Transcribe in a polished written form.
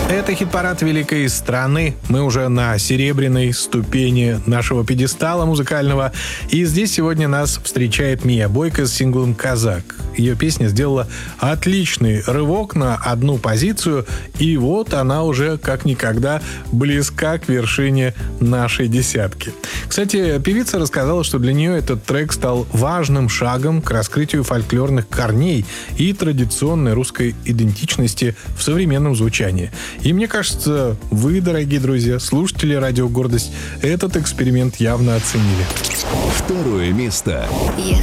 Это хит-парад великой страны. Мы уже на серебряной ступени нашего пьедестала музыкального. И здесь сегодня нас встречает Мия Бойко с синглом «Казак». Ее песня сделала отличный рывок на одну позицию. И вот она уже как никогда близка к вершине нашей десятки. Кстати, певица рассказала, что для нее этот трек стал важным шагом к раскрытию фольклорных корней и традиционной русской идентичности в современном звучании. И мне кажется, вы, дорогие друзья, слушатели «Радио Гордость», этот эксперимент явно оценили. Второе место.